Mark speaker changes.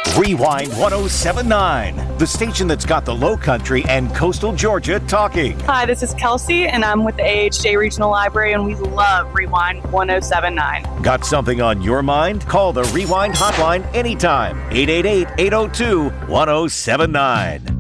Speaker 1: Rewind 1079, the station that's got the Low Country and coastal Georgia talking.
Speaker 2: Hi, this is Kelsey, and I'm with the AHJ Regional Library, and we love Rewind 1079.
Speaker 1: Got something on your mind? Call the Rewind hotline anytime. 888-802-1079.